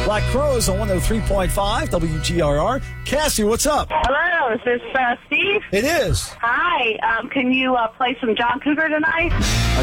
Black Crowes on 103.5 WGRR. Cassie, what's up? Hello, is this Steve? It is. Hi, can you play some John Cougar tonight?